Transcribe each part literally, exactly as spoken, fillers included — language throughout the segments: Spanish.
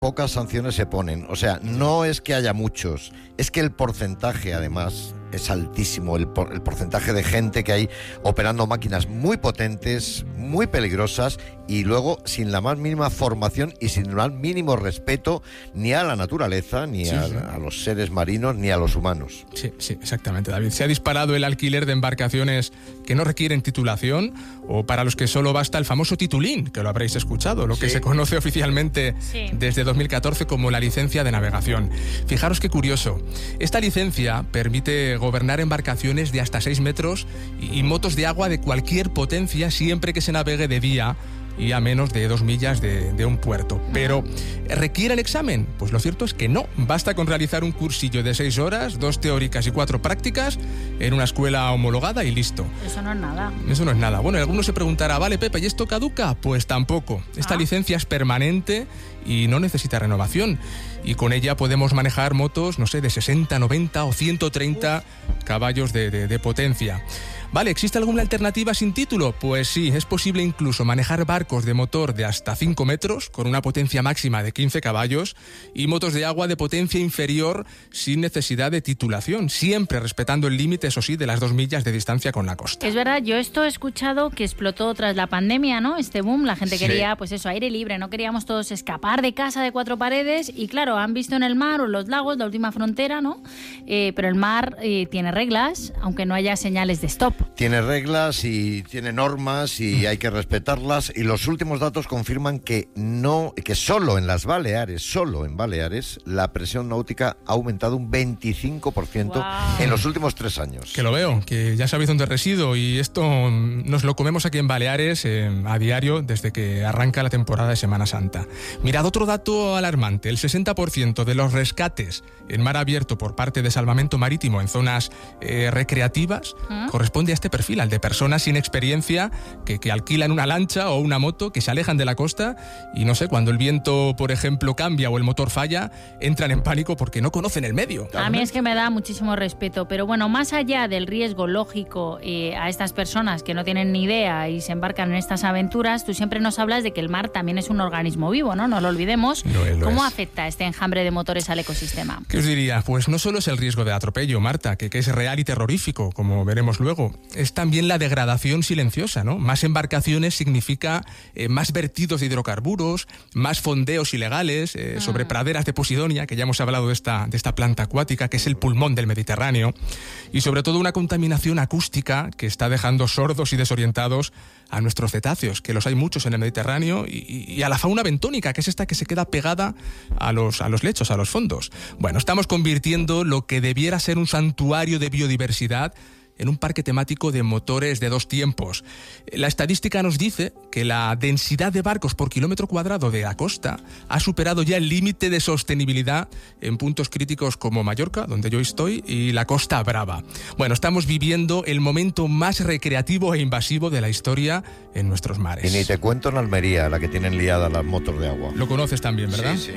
pocas sanciones se ponen. O sea, no es que haya muchos, es que el porcentaje, además, es altísimo. El, por, el porcentaje de gente que hay operando máquinas muy potentes, muy peligrosas, y luego sin la más mínima formación y sin el más mínimo respeto ni a la naturaleza, ni sí, a, sí. a los seres marinos, ni a los humanos. Sí, sí, exactamente, David. Se ha disparado el alquiler de embarcaciones que no requieren titulación, o para los que solo basta el famoso titulín, que lo habréis escuchado, lo que sí. se conoce oficialmente sí. desde dos mil catorce como la licencia de navegación. Fijaros qué curioso. Esta licencia permite gobernar embarcaciones de hasta seis metros y, y motos de agua de cualquier potencia siempre que se navegue de día y a menos de dos millas de, de un puerto. Pero, ¿requiere el examen? Pues lo cierto es que no. Basta con realizar un cursillo de seis horas, dos teóricas y cuatro prácticas, en una escuela homologada y listo. Eso no es nada. Eso no es nada. Bueno, alguno se preguntará, vale, Pepe, ¿y esto caduca? Pues tampoco. Esta ah. licencia es permanente y no necesita renovación. Y con ella podemos manejar motos, no sé, de sesenta, noventa o ciento treinta Uf. caballos de, de, de potencia. Vale, ¿existe alguna alternativa sin título? Pues sí, es posible incluso manejar barcos de motor de hasta cinco metros con una potencia máxima de quince caballos y motos de agua de potencia inferior sin necesidad de titulación, siempre respetando el límite, eso sí, de las dos millas de distancia con la costa. Es verdad, yo esto he escuchado que explotó tras la pandemia, ¿no? Este boom, la gente sí. quería, pues eso, aire libre, no queríamos todos escapar de casa de cuatro paredes y claro, han visto en el mar o en los lagos la última frontera, ¿no? Eh, pero el mar eh, tiene reglas, aunque no haya señales de stop. Tiene reglas y tiene normas y hay que respetarlas, y los últimos datos confirman que no, que solo en las Baleares, solo en Baleares, la presión náutica ha aumentado un veinticinco por ciento wow. en los últimos tres años. Que lo veo, que ya sabéis dónde resido, y esto nos lo comemos aquí en Baleares eh, a diario desde que arranca la temporada de Semana Santa. Mirad, otro dato alarmante, el sesenta por ciento de los rescates en mar abierto por parte de Salvamento Marítimo en zonas eh, recreativas ¿Ah? corresponde a este perfil, al de personas sin experiencia que, que alquilan una lancha o una moto, que se alejan de la costa y no sé, cuando el viento, por ejemplo, cambia o el motor falla, entran en pánico porque no conocen el medio. A mí es que me da muchísimo respeto, pero bueno, más allá del riesgo lógico eh, a estas personas que no tienen ni idea y se embarcan en estas aventuras, tú siempre nos hablas de que el mar también es un organismo vivo, ¿no? No lo olvidemos. No, lo ¿Cómo es. afecta este enjambre de motores al ecosistema? ¿Qué os diría? Pues no solo es el riesgo de atropello, Marta, que, que es real y terrorífico, como veremos luego. Es también la degradación silenciosa, ¿no? Más embarcaciones significa eh, más vertidos de hidrocarburos, más fondeos ilegales eh, ah. sobre praderas de Posidonia, que ya hemos hablado de esta, de esta planta acuática, que es el pulmón del Mediterráneo, y sobre todo una contaminación acústica que está dejando sordos y desorientados a nuestros cetáceos, que los hay muchos en el Mediterráneo, y, y a la fauna bentónica, que es esta que se queda pegada a los, a los lechos, a los fondos. Bueno, estamos convirtiendo lo que debiera ser un santuario de biodiversidad en un parque temático de motores de dos tiempos. La estadística nos dice que la densidad de barcos por kilómetro cuadrado de la costa ha superado ya el límite de sostenibilidad en puntos críticos como Mallorca, donde yo estoy, y la Costa Brava. Bueno, estamos viviendo el momento más recreativo e invasivo de la historia en nuestros mares. Y ni te cuento en Almería, la que tienen liada las motos de agua. Lo conoces también, ¿verdad? Sí, sí.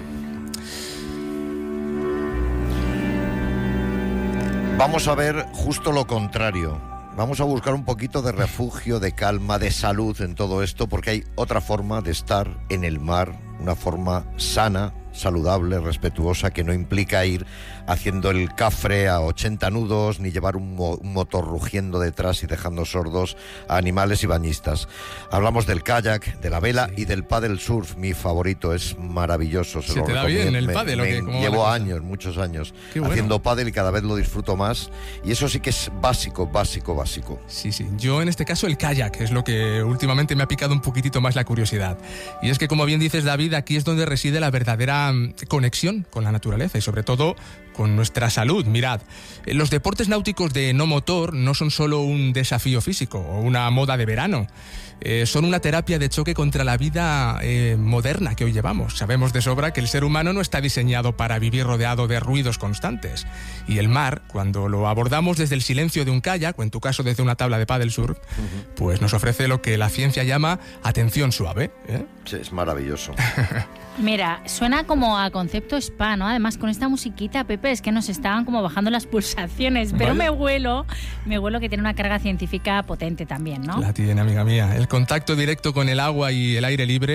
Vamos a ver justo lo contrario. Vamos a buscar un poquito de refugio, de calma, de salud en todo esto, porque hay otra forma de estar en el mar, una forma sana, saludable, respetuosa, que no implica ir haciendo el cafre a ochenta nudos, ni llevar un, mo- un motor rugiendo detrás y dejando sordos a animales y bañistas. Hablamos del kayak, de la vela sí. y del paddle surf, mi favorito, es maravilloso. Se, ¿Se lo te da recomiendo. bien el me, paddle? me, ¿o qué? ¿Cómo llevo años, muchos años, bueno. haciendo paddle y cada vez lo disfruto más. Y eso sí que es básico, básico, básico. Sí, sí. Yo en este caso el kayak es lo que últimamente me ha picado un poquitito más la curiosidad. Y es que, como bien dices, David, aquí es donde reside la verdadera conexión con la naturaleza y sobre todo con nuestra salud. Mirad, los deportes náuticos de no motor no son solo un desafío físico o una moda de verano. Eh, son una terapia de choque contra la vida eh, moderna que hoy llevamos. Sabemos de sobra que el ser humano no está diseñado para vivir rodeado de ruidos constantes. Y el mar, cuando lo abordamos desde el silencio de un kayak, o en tu caso desde una tabla de paddle surf, uh-huh. pues nos ofrece lo que la ciencia llama atención suave. ¿eh? Sí, es maravilloso. Mira, suena como a concepto spa, ¿no? Además, con esta musiquita, Pepe, es que nos estaban como bajando las pulsaciones, pero ¿Vale? me huelo, me huelo que tiene una carga científica potente también, ¿no? La tiene, amiga mía. El contacto directo con el agua y el aire libre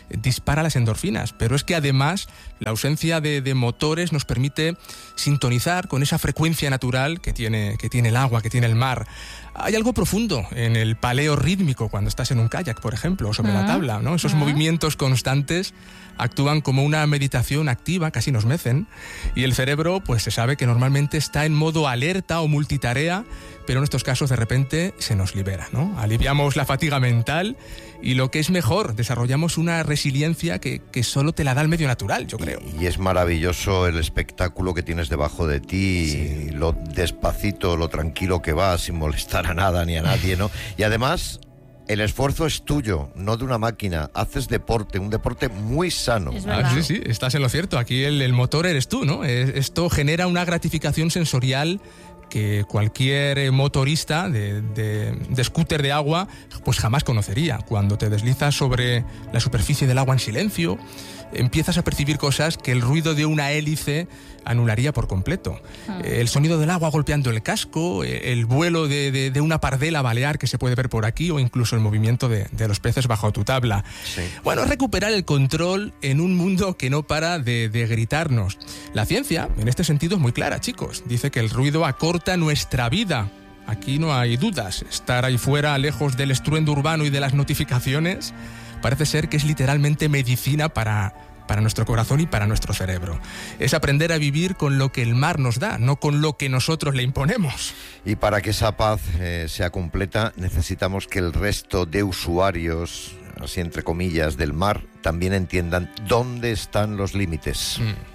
dispara las endorfinas, pero es que además la ausencia de, de motores nos permite sintonizar con esa frecuencia natural que tiene, que tiene el agua, que tiene el mar. Hay algo profundo en el paleo rítmico cuando estás en un kayak, por ejemplo, o sobre uh-huh. la tabla, ¿no? Esos uh-huh. movimientos constantes actúan como una meditación activa, casi nos mecen, y el cerebro, pues se sabe que normalmente está en modo alerta o multitarea, pero en estos casos de repente se nos libera, ¿no? Aliviamos la fatiga mental y lo que es mejor, desarrollamos una resiliencia que, que solo te la da el medio natural, yo creo. Y es maravilloso el espectáculo que tienes debajo de ti, sí. lo despacito, lo tranquilo que vas, sin molestar a nada ni a nadie, ¿no? Y además, el esfuerzo es tuyo, no de una máquina. Haces deporte, un deporte muy sano. Ah, sí, sí, estás en lo cierto. Aquí el, el motor eres tú, ¿no? Esto genera una gratificación sensorial que cualquier motorista de, de, de scooter de agua pues jamás conocería. Cuando te deslizas sobre la superficie del agua en silencio, empiezas a percibir cosas que el ruido de una hélice anularía por completo. Ah. El sonido del agua golpeando el casco, el vuelo de, de, de una pardela balear que se puede ver por aquí, o incluso el movimiento de, de los peces bajo tu tabla. Sí. Bueno, es recuperar el control en un mundo que no para de, de gritarnos. La ciencia, en este sentido, es muy clara, chicos. Dice que el ruido acorta nuestra vida. Aquí no hay dudas. Estar ahí fuera, lejos del estruendo urbano y de las notificaciones, parece ser que es literalmente medicina para, para nuestro corazón y para nuestro cerebro. Es aprender a vivir con lo que el mar nos da, no con lo que nosotros le imponemos. Y para que esa paz eh, sea completa, necesitamos que el resto de usuarios, así entre comillas, del mar, también entiendan dónde están los límites. Mm.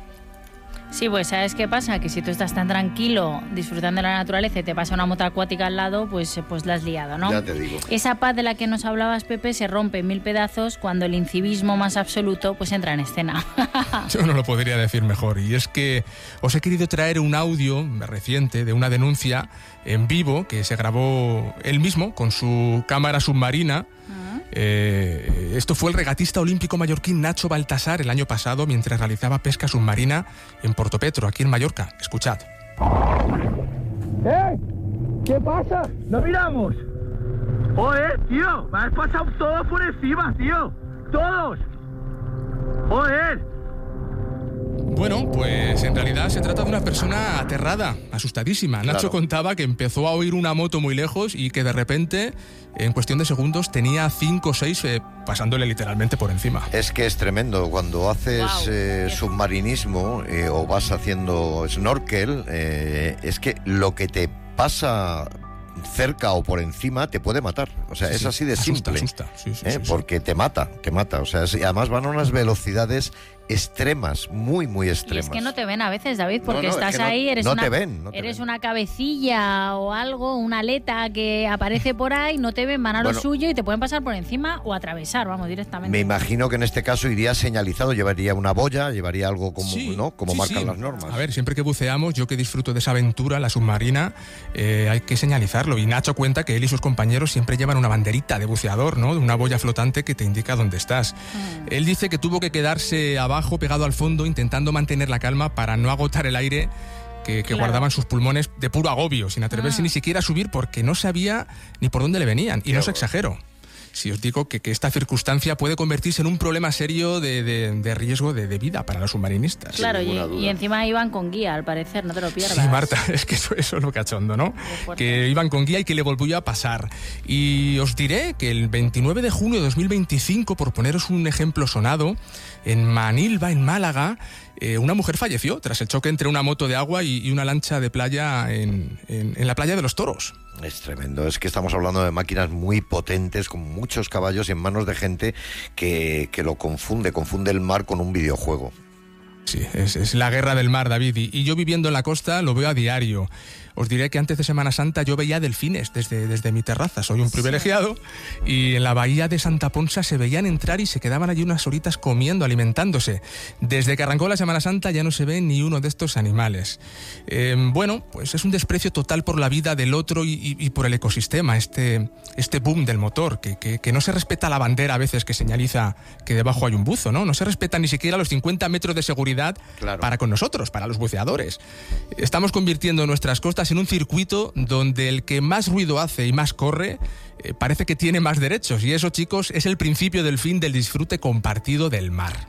Sí, pues ¿sabes qué pasa? Que si tú estás tan tranquilo disfrutando de la naturaleza y te pasa una moto acuática al lado, pues, pues la has liado, ¿no? Ya te digo. Esa paz de la que nos hablabas, Pepe, se rompe en mil pedazos cuando el incivismo más absoluto pues entra en escena. Yo no lo podría decir mejor. Y es que os he querido traer un audio reciente de una denuncia en vivo que se grabó él mismo con su cámara submarina. Eh, esto fue el regatista olímpico mallorquín Nacho Baltasar el año pasado mientras realizaba pesca submarina en Portopetro, aquí en Mallorca. Escuchad. ¡Eh! ¿Qué pasa? ¡No miramos! ¡Joder, tío! Me has pasado todos por encima, tío. ¡Todos! ¡Joder! Bueno, pues en realidad se trata de una persona aterrada, asustadísima. Nacho claro. contaba que empezó a oír una moto muy lejos y que de repente, en cuestión de segundos, tenía cinco o seis eh, pasándole literalmente por encima. Es que es tremendo. Cuando haces wow. eh, submarinismo eh, o vas haciendo snorkel, eh, es que lo que te pasa cerca o por encima te puede matar. O sea, sí, es así de asusta, simple. Asusta. Sí, sí, ¿eh? sí, sí. Porque te mata, te mata. O sea, es, y además van a unas velocidades extremas, muy, muy extremas. Y es que no te ven a veces, David, porque no, no, estás es que ahí, no, eres, no una, te ven, no te eres ven. una cabecilla o algo, una aleta que aparece por ahí, no te ven, van a bueno, lo suyo y te pueden pasar por encima o atravesar, vamos, directamente. Me imagino que en este caso iría señalizado, llevaría una boya, llevaría algo como, sí, ¿no? como sí, marcan sí. las normas. A ver, siempre que buceamos, yo que disfruto de esa aventura, la submarina, eh, hay que señalizarlo. Y Nacho cuenta que él y sus compañeros siempre llevan una banderita de buceador, ¿no? De una boya flotante que te indica dónde estás. Mm. Él dice que tuvo que quedarse abajo, pegado al fondo, intentando mantener la calma para no agotar el aire que, que claro. guardaban sus pulmones de puro agobio, sin atreverse ah. ni siquiera a subir porque no sabía ni por dónde le venían. Y no os exagero. Si os digo que, que esta circunstancia puede convertirse en un problema serio de, de, de riesgo de, de vida para los submarinistas. Claro, y, y encima iban con guía, al parecer, no te lo pierdas. Sí, Marta, es que eso, eso es lo cachondo, ¿no? Que iban con guía y que le volvió a pasar. Y os diré que el veintinueve de junio de dos mil veinticinco, por poneros un ejemplo sonado, en Manilva, en Málaga, eh, una mujer falleció tras el choque entre una moto de agua y, y una lancha de playa en, en, en la playa de los Toros. Es tremendo, es que estamos hablando de máquinas muy potentes, con muchos caballos y en manos de gente que, que lo confunde, confunde el mar con un videojuego. Sí, es, es la guerra del mar, David, y, y yo viviendo en la costa lo veo a diario. Os diré que antes de Semana Santa yo veía delfines desde, desde mi terraza, soy un privilegiado, y en la bahía de Santa Ponsa se veían entrar y se quedaban allí unas horitas comiendo, alimentándose. Desde que arrancó la Semana Santa ya no se ve ni uno de estos animales. Eh, bueno, pues es un desprecio total por la vida del otro y, y, y por el ecosistema, este, este boom del motor, que, que, que no se respeta la bandera a veces que señaliza que debajo hay un buzo, ¿no? No se respeta ni siquiera los cincuenta metros de seguridad seguridad claro. para con nosotros, para los buceadores. Estamos convirtiendo nuestras costas en un circuito donde el que más ruido hace y más corre eh, parece que tiene más derechos, y eso, chicos, es el principio del fin del disfrute compartido del mar.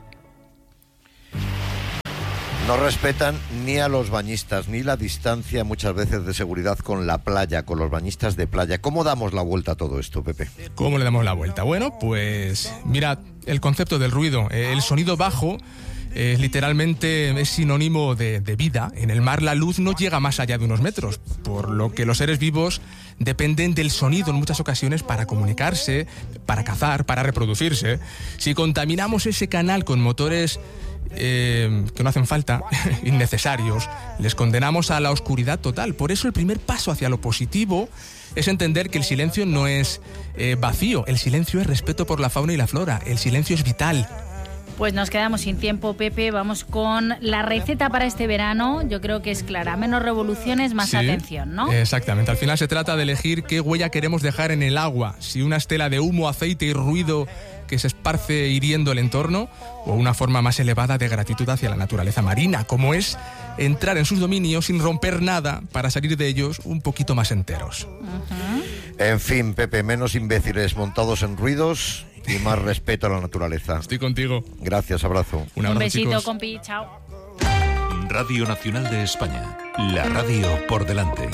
No respetan ni a los bañistas, ni la distancia muchas veces de seguridad con la playa, con los bañistas de playa. ¿Cómo damos la vuelta a todo esto, Pepe? ¿Cómo le damos la vuelta? Bueno, pues mira, el concepto del ruido. El sonido bajo eh, literalmente es sinónimo de, de vida. En el mar la luz no llega más allá de unos metros, por lo que los seres vivos dependen del sonido en muchas ocasiones para comunicarse, para cazar, para reproducirse. Si contaminamos ese canal con motores Eh, que no hacen falta, innecesarios, les condenamos a la oscuridad total. Por eso el primer paso hacia lo positivo es entender que el silencio no es eh, vacío, el silencio es respeto por la fauna y la flora, el silencio es vital. Pues nos quedamos sin tiempo, Pepe. Vamos con la receta para este verano. Yo creo que es clara. Menos revoluciones, más sí, atención, ¿no? Exactamente. Al final se trata de elegir qué huella queremos dejar en el agua. Si una estela de humo, aceite y ruido que se esparce hiriendo el entorno, o una forma más elevada de gratitud hacia la naturaleza marina, como es entrar en sus dominios sin romper nada para salir de ellos un poquito más enteros. Uh-huh. En fin, Pepe, menos imbéciles montados en ruidos y más respeto a la naturaleza. Estoy contigo. Gracias, abrazo. Un abrazo, Un besito, chicos. compi. Chao. Radio Nacional de España. La radio por delante.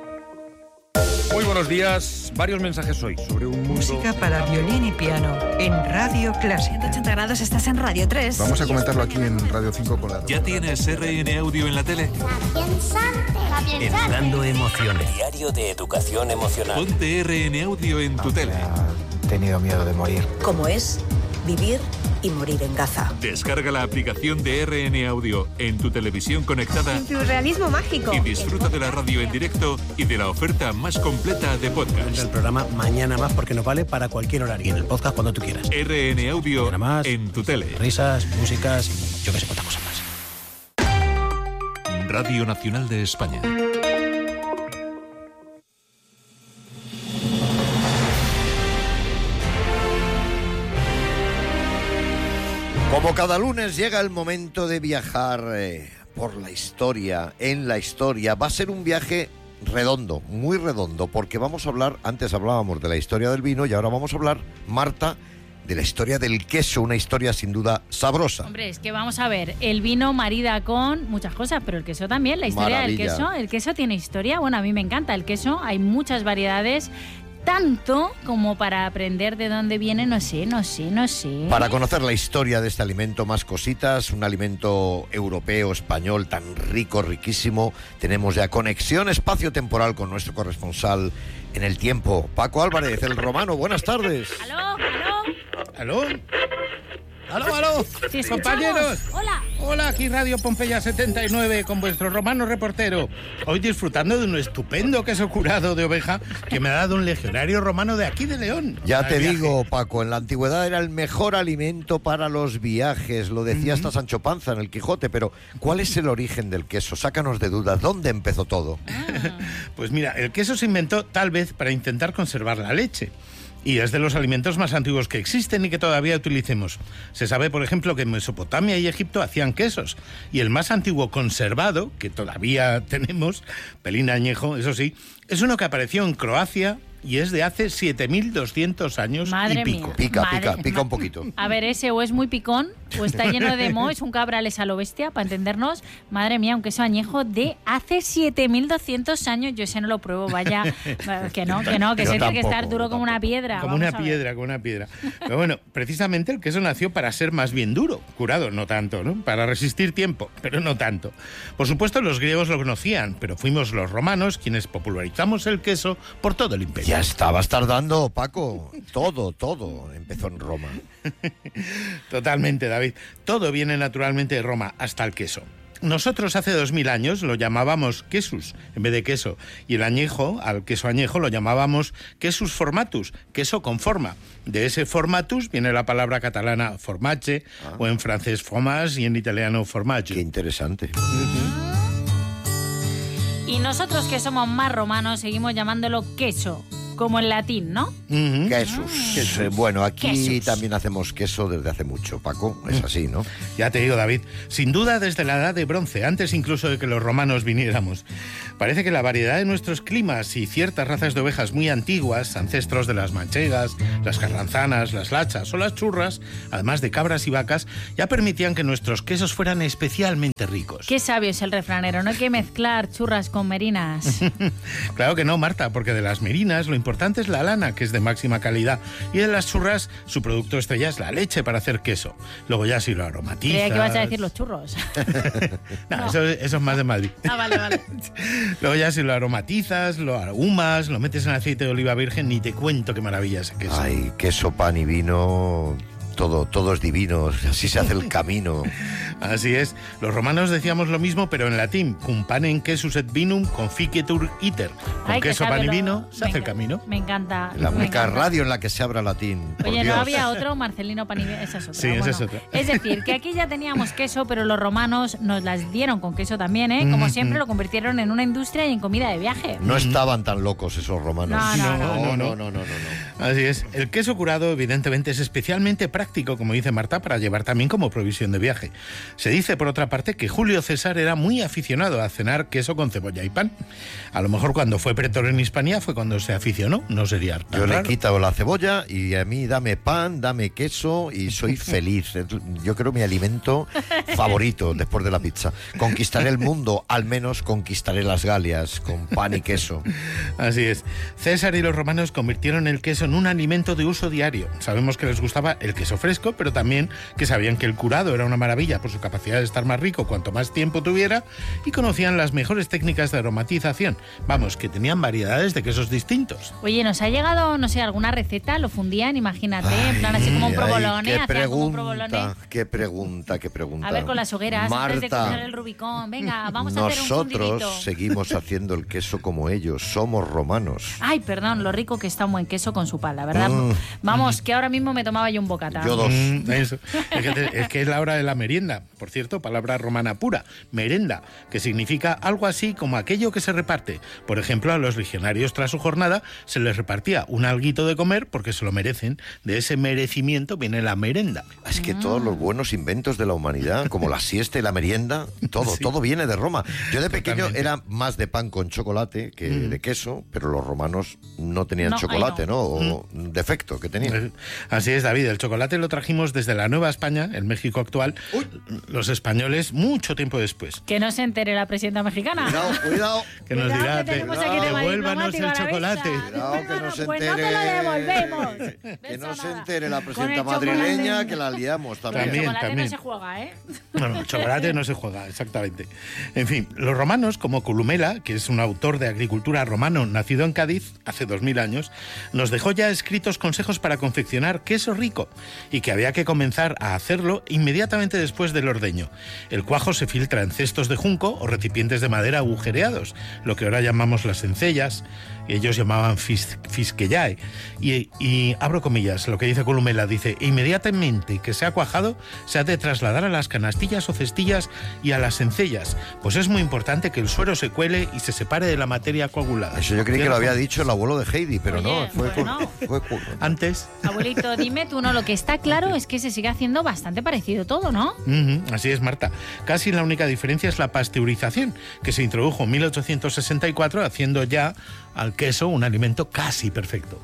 Muy buenos días. Varios mensajes hoy sobre un mundo... Música para violín y piano en Radio Clásica. ciento ochenta grados, estás en Radio tres. Vamos a comentarlo aquí en Radio cinco con la... ¿Ya tienes R N Audio en la tele? Educando emociones. Diario de educación emocional. Ponte R N Audio en tu tele. He tenido miedo de morir. ¿Cómo es vivir y morir en Gaza? Descarga la aplicación de R N Audio en tu televisión conectada Surrealismo mágico. y disfruta de la radio en directo y de la oferta más completa de podcast. El programa Mañana Más porque nos vale para cualquier horario. Y en el podcast cuando tú quieras. R N Audio Mañana Más, en tu tele. Risas, músicas y yo que sé cuántas cosas más. Radio Nacional de España. Como cada lunes llega el momento de viajar eh, por la historia, en la historia. Va a ser un viaje redondo, muy redondo, porque vamos a hablar, antes hablábamos de la historia del vino y ahora vamos a hablar, Marta, de la historia del queso, una historia sin duda sabrosa. Hombre, es que vamos a ver, el vino marida con muchas cosas, pero el queso también, la historia Maravilla. del queso. El queso tiene historia, bueno, a mí me encanta el queso, hay muchas variedades, tanto como para aprender de dónde viene, no sé, no sé, no sé. Para conocer la historia de este alimento, más cositas, un alimento europeo, español, tan rico, riquísimo. Tenemos ya conexión espacio-temporal con nuestro corresponsal en el tiempo, Paco Álvarez, el romano. Buenas tardes. ¿Aló? ¿Aló? ¿Aló? ¡Aló, aló! Sí, escuchamos. ¡Compañeros! ¡Hola! Hola, aquí Radio Pompeya setenta y nueve con vuestro romano reportero. Hoy disfrutando de un estupendo queso curado de oveja que me ha dado un legionario romano de aquí de León. Ya Al te viaje. digo, Paco, en la antigüedad era el mejor alimento para los viajes, lo decía hasta Sancho Panza en el Quijote, pero ¿cuál es el origen del queso? Sácanos de dudas, ¿dónde empezó todo? Pues mira, el queso se inventó tal vez para intentar conservar la leche. Y es de los alimentos más antiguos que existen y que todavía utilicemos. Se sabe, por ejemplo, que en Mesopotamia y Egipto hacían quesos. Y el más antiguo conservado, que todavía tenemos, pelín añejo, eso sí, es uno que apareció en Croacia y es de hace siete mil doscientos años Madre y pico. mía. Pica, Madre- pica, pica un poquito. A ver, ese o es muy picón o está lleno de moho, es un cabrales a lo bestia, para entendernos. Madre mía, un queso añejo de hace siete mil doscientos años. Yo ese no lo pruebo, vaya. Que no, que no, que Yo ese tiene que estar tampoco, duro yo como una tampoco. piedra. Como Vamos una a ver. piedra, como una piedra. Pero bueno, precisamente el queso nació para ser más bien duro, curado, no tanto, ¿no? Para resistir tiempo, pero no tanto. Por supuesto, los griegos lo conocían, pero fuimos los romanos quienes popularizamos el queso por todo el imperio. Ya estabas tardando, Paco. Todo, todo empezó en Roma. Totalmente, David. Todo viene naturalmente de Roma, hasta el queso. Nosotros hace dos mil años lo llamábamos quesus en vez de queso, y el añejo, al queso añejo, lo llamábamos quesus formatus, queso con forma. De ese formatus viene la palabra catalana formaggio, Ah. o en francés fromage y en italiano formaggio. Qué interesante. Y nosotros que somos más romanos seguimos llamándolo queso. como el latín, ¿no? Uh-huh. Quesos. Ah. Bueno, aquí Quesos. también hacemos queso desde hace mucho, Paco. Es así, ¿no? Ya te digo, David, sin duda desde la edad de bronce, antes incluso de que los romanos viniéramos. Parece que la variedad de nuestros climas y ciertas razas de ovejas muy antiguas, ancestros de las manchegas, las carranzanas, las lachas o las churras, además de cabras y vacas, ya permitían que nuestros quesos fueran especialmente ricos. Qué sabio es el refranero, no hay que mezclar churras con merinas. Claro que no, Marta, porque de las merinas lo importante es la lana, que es de máxima calidad, y de las churras su producto estrella es la leche para hacer queso. Luego ya si lo aromatizas... Creía que vas a decir los churros. no, No. Eso, eso es más de Madrid. Ah, vale, vale. Luego ya si lo aromatizas, lo ahumas, lo metes en aceite de oliva virgen, ni te cuento qué maravilla ese queso. Ay, queso, pan y vino... Todo, todo es divino, así se hace el camino. Así es. Los romanos decíamos lo mismo, pero en latín. Cum panem quesus et vinum conficetur iter. Con Ay, queso, pan y lo- vino se me hace el enca- camino. Me encanta. La me única encanta. radio en la que se habla latín. por Oye, Dios. ¿no había otro? Marcelino Panivino, esa es otra. Sí, esa Bueno, es otra. es decir, que aquí ya teníamos queso, pero los romanos nos las dieron con queso también, ¿eh? Como Mm, siempre mm. lo convirtieron en una industria y en comida de viaje. No estaban tan locos esos romanos. No, no, no, no, no. no, no, no, no. Así es. El queso curado, evidentemente, es especialmente práctico, como dice Marta, para llevar también como provisión de viaje. Se dice, por otra parte, que Julio César era muy aficionado a cenar queso con cebolla y pan. A lo mejor cuando fue pretor en Hispania fue cuando se aficionó, no sería tan Yo le he raro. quitado la cebolla y a mí dame pan, dame queso y soy feliz. Es, Yo creo mi alimento favorito después de la pizza. Conquistaré el mundo, al menos conquistaré las Galias con pan y queso. Así es. César y los romanos convirtieron el queso en un alimento de uso diario. Sabemos que les gustaba el queso fresco, pero también que sabían que el curado era una maravilla por su capacidad de estar más rico cuanto más tiempo tuviera, y conocían las mejores técnicas de aromatización. Vamos, que tenían variedades de quesos distintos. Oye, nos ha llegado, no sé, alguna receta, lo fundían, imagínate, en plan así como un Ay, provolone, qué hacían como un provolone. pregunta, qué pregunta, qué pregunta. A ver, con las hogueras, antes de Marta, cruzar el Rubicón. Venga, vamos a hacer un nosotros fundidito. seguimos haciendo el queso como ellos. Somos romanos. Ay, perdón, lo rico que está un buen queso con su pala, ¿verdad? Mm. Vamos, que ahora mismo me tomaba yo un bocata. Yo dos. Mm, eso. Es, que te- es que es la hora de la merienda. Por cierto, palabra romana pura, merenda, que significa algo así como aquello que se reparte. Por ejemplo, a los legionarios tras su jornada se les repartía un alguito de comer porque se lo merecen. De ese merecimiento viene la merenda. Es que todos los buenos inventos de la humanidad, como la siesta y la merienda, todo, Sí. todo viene de Roma. Yo de pequeño Totalmente. era más de pan con chocolate que Mm. de queso, pero los romanos no tenían No, chocolate, ay, ¿no? O defecto que tenían. Así es, David. El chocolate lo trajimos desde la Nueva España, el México actual, los españoles, mucho tiempo después. Que no se entere la presidenta mexicana. Cuidado, cuidado. Que nos Cuidado, dirá, que te- tenemos aquí tema devuélvanos el diplomático a la chocolate. mesa. Cuidado, que no Devuélvanos, se pues no te lo entere. devolvemos. Que no Ves se nada. entere la Con presidenta el chocolate. madrileña, que la liamos también. También. El chocolate también. no se juega, ¿eh? Bueno, el chocolate no se juega, exactamente. En fin, los romanos, como Columela, que es un autor de agricultura romano nacido en Cádiz hace dos mil años, nos dejó ya escritos consejos para confeccionar queso rico y que había que comenzar a hacerlo inmediatamente después del ordeño. El cuajo se filtra en cestos de junco o recipientes de madera agujereados, lo que ahora llamamos las encellas, y ellos llamaban fis, fisquellae. Y, y abro comillas, lo que dice Columela, dice, inmediatamente que se ha cuajado, se ha de trasladar a las canastillas o cestillas y a las encellas, pues es muy importante que el suero se cuele y se separe de la materia coagulada. Eso yo creí que lo había dicho el abuelo de Heidi, pero Oye, no, fue, bueno. fue- fue- Antes, Abuelito, dime tú, no, lo que está claro es que se sigue haciendo bastante parecido todo, ¿no? ujú, así es, Marta. Casi la única diferencia es la pasteurización, que se introdujo en mil ochocientos sesenta y cuatro, haciendo ya al queso un alimento casi perfecto.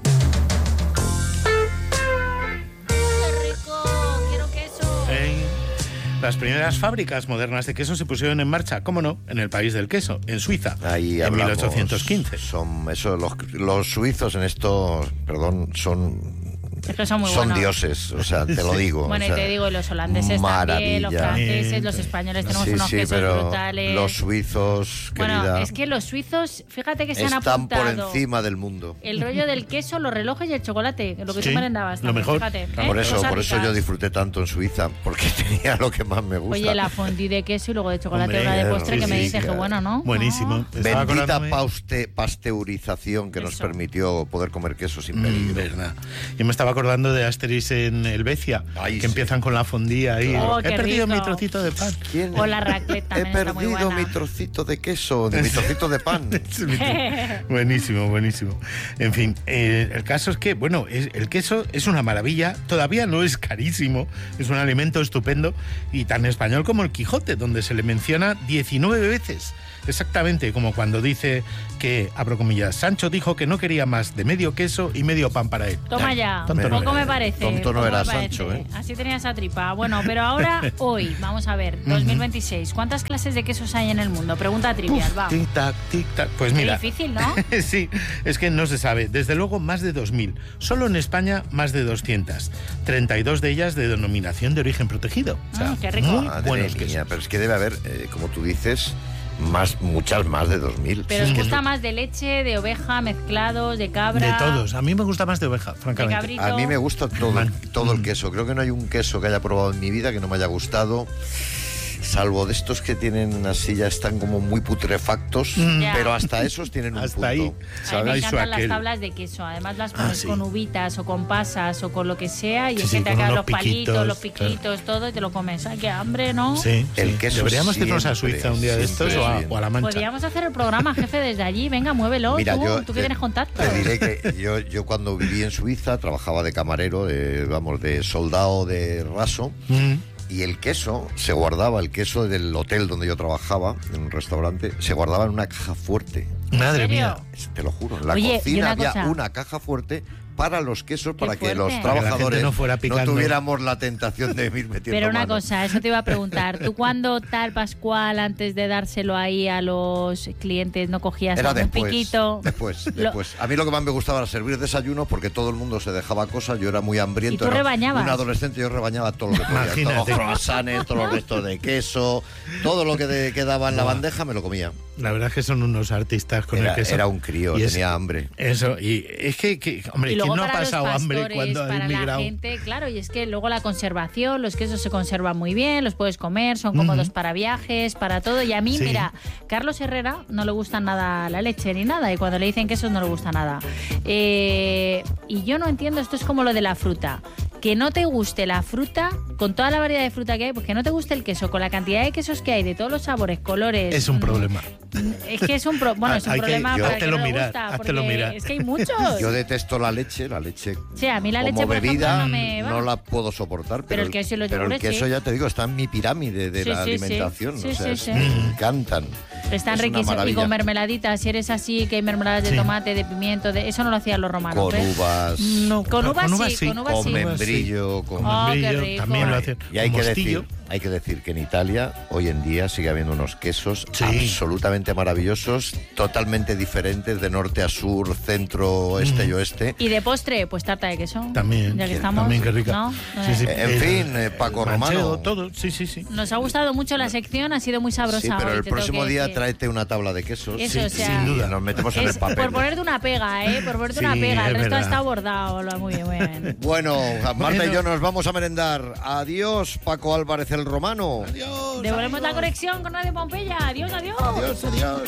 ¡Qué rico! ¡Quiero queso! Eh, Las primeras fábricas modernas de queso se pusieron en marcha, cómo no, en el país del queso, en Suiza, Ahí en hablamos. mil ochocientos quince. Son, eso, los, los suizos en esto, perdón, son, Es que son muy son buenos. dioses, o sea, te lo digo. Bueno, o y sea, te digo, y los holandeses también, los maravilla. franceses, los españoles, tenemos Sí, unos sí, quesos pero brutales. los suizos, Bueno, querida, es que los suizos, fíjate que se han están por apuntado encima del mundo. el rollo del queso, los relojes y el chocolate, lo que Sí, tú merendabas. lo también, mejor. Fíjate, ¿eh? Por eso, Cosas por eso ricas. yo disfruté tanto en Suiza, porque tenía lo que más me gusta. Oye, la fondue de queso y luego de chocolate, Hombre, una de postre sí, que me sí, dices que claro. bueno, ¿no? Buenísimo. Ah. Estaba Bendita acordándome- pauste- pasteurización que nos Eso. permitió poder comer queso sin Mm, peligro. verdad. Yo me estaba estaba acordando de Asterix en Helvecia, Ay, que sí. empiezan con la fondía ahí. Oh, He qué perdido rico. mi trocito de pan. O la raclette He también está muy perdido buena. mi trocito de queso, de mi trocito de pan. Es mi tro- buenísimo, buenísimo. En fin, eh, el caso es que, bueno, es- el queso es una maravilla, todavía no es carísimo, es un alimento estupendo y tan español como el Quijote, donde se le menciona diecinueve veces. Exactamente como cuando dice que, abro comillas, Sancho dijo que no quería más de medio queso y medio pan para él. Toma ya, Tonto no poco era. me parece. Tonto no poco era me parece. Sancho, ¿eh? Así tenía esa tripa. Bueno, pero ahora, hoy, vamos a ver, dos mil veintiséis, ¿cuántas clases de quesos hay en el mundo? Pregunta trivial, va. Tic tac, tic tac. Pues Qué mira. difícil, ¿no? Sí, es que no se sabe. Desde luego más de dos mil. Solo en España más de doscientas. treinta y dos de ellas de denominación de origen protegido. O sea, Mm, qué rico. muy Madre buenos mía, quesos. pero es que debe haber, eh, como tú dices, más, muchas más de dos mil. Pero Sí, os que gusta no- más de leche, de oveja, mezclados, de cabra. De todos. A mí me gusta más de oveja, De francamente. cabrito. A mí me gusta todo, Man. todo el Mm. queso. Creo que no hay un queso que haya probado en mi vida que no me haya gustado. Salvo de estos que tienen así, ya están como muy putrefactos, Mm. Ya. pero hasta esos tienen un Hasta punto. ahí. A mí ¿sabes? me Ay, su encantan las aquel. tablas de queso. Además las pones sí. con uvitas o con pasas o con lo que sea y Sí, es sí, que te con quedan unos los palitos, piquitos, los piquitos, todo y te lo comes. Ay, qué hambre, ¿no? Sí, El sí. queso Deberíamos irnos a siempre, Suiza un día de siempre, estos o a, siempre. o a La Mancha. Podríamos hacer el programa, jefe, desde allí. Venga, muévelo. Mira, tú, yo tú que te- tienes contacto. Te diré que yo, yo cuando viví en Suiza trabajaba de camarero, de, vamos, de soldado de raso. Mm. Y el queso se guardaba, el queso del hotel donde yo trabajaba, en un restaurante, se guardaba en una caja fuerte. Madre ¿En serio? mía. Te lo juro. En la Oye, y cocina una había cosa. una caja fuerte para los quesos, para que fuerte. los Para que la gente trabajadores no fuera picando. tuviéramos la tentación de ir metiendo Pero una mano. cosa, eso te iba a preguntar. ¿Tú cuando tal Pascual, antes de dárselo ahí a los clientes, no cogías Era algún después, piquito? después, Lo- después. A mí lo que más me gustaba era servir desayuno porque todo el mundo se dejaba cosas, yo era muy hambriento. ¿Y tú era rebañabas? Un adolescente, yo rebañaba todo lo que podía. Imagínate. Todos los croissants, todos los restos de queso, todo lo que de- quedaba en la Buah. bandeja me lo comía. La verdad es que son unos artistas con Era, el queso. era un crío, Y es- tenía hambre. Eso, y es que, que hombre, Y ¿quién luego no ha para los pasado hambre pastores, cuando ha para la inmigrado? gente, claro, y es que luego la conservación, los quesos se conservan muy bien, los puedes comer, son cómodos Ujú. para viajes, para todo. Y a mí, Sí. mira, Carlos Herrera no le gusta nada la leche ni nada, y cuando le dicen quesos no le gusta nada. Eh, y yo no entiendo, esto es como lo de la fruta. Que no te guste la fruta, con toda la variedad de fruta que hay, pues que no te guste el queso, con la cantidad de quesos que hay, de todos los sabores, colores. Es un mm, problema. Es que es un, pro- bueno, es un Hay que- problema yo- para el que háztelo no le mirar, gusta, háztelo porque mirar. es que hay muchos. Yo detesto la leche, la leche Sí, a mí la como leche, por ejemplo, bebida no me va. no la puedo soportar, pero, Pero el queso y los pero el yogures, queso sí. ya te digo, está en mi pirámide de Sí, la sí, sí. alimentación. Sí, o sea, sí, es- sí. me encantan. Están Es una riquísimos. Y maravilla. con mermeladitas, si eres así, que hay mermeladas de Sí. tomate, de pimiento, de eso no lo hacían los romanos. Con ¿ves? uvas, No, Con uvas sí, con uvas con sí. membrillo, con... Con Oh, qué membrillo, rico. también lo hacen. Y hay con que, mostillo. decir, hay que decir que en Italia hoy en día sigue habiendo unos quesos Sí. absolutamente maravillosos, totalmente diferentes de norte a sur, centro, este y oeste. Y de postre, pues tarta de queso. También, Ya que que- estamos. también, qué rica. ¿no? Sí, sí. En Eh, fin, eh, Paco manchego, Romano. todo, sí, sí, sí. Nos ha gustado mucho la sección, ha sido muy sabrosa. Sí, pero hoy, el te tengo próximo que día decir. tráete una tabla de quesos. Eso, Sí, o sea, sin duda. Nos metemos en Es el papel. por ponerte una pega, ¿eh? Por ponerte una Sí, pega. El es resto verdad. está bordado. Lo- Muy bien, muy bien. Bueno, Marta Bueno. y yo nos vamos a merendar. Adiós, Paco Álvarez el Romano. Adiós. Devolvemos la conexión con Radio Pompeya. Adiós, adiós. Adiós, adiós.